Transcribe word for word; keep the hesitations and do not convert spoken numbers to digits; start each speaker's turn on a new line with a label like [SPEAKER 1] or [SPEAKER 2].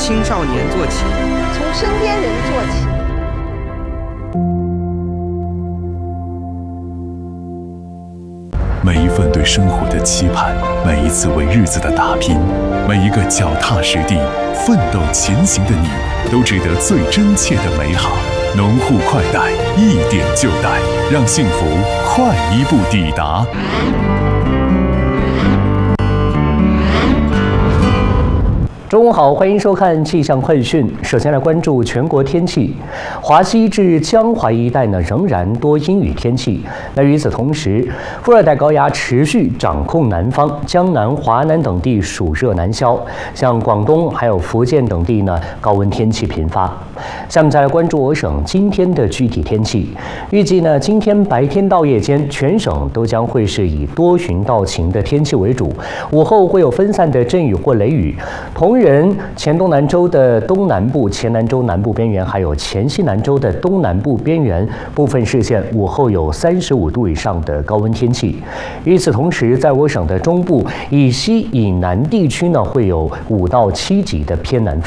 [SPEAKER 1] 青少年做起，
[SPEAKER 2] 从身边人做起。
[SPEAKER 3] 每一份对生活的期盼，每一次为日子的打拼，每一个脚踏实地、奋斗前行的你，都值得最真切的美好。农户快贷，一点就贷，让幸福快一步抵达。
[SPEAKER 4] 中午好，欢迎收看气象快讯。首先来关注全国天气，华西至江淮一带呢仍然多阴雨天气。那与此同时，副热带高压持续掌控南方，江南、华南等地暑热难消，像广东还有福建等地呢高温天气频发。下面再来关注我省今天的具体天气。预计呢，今天白天到夜间，全省都将会是以多云到晴的天气为主，午后会有分散的阵雨或雷雨。同人前东南州的东南部、前南州南部边缘，还有前西南州的东南部边缘部分市县，午后有三十五度以上的高温天气。与此同时，在我省的中部以西以南地区呢，会有五到七级的偏南风。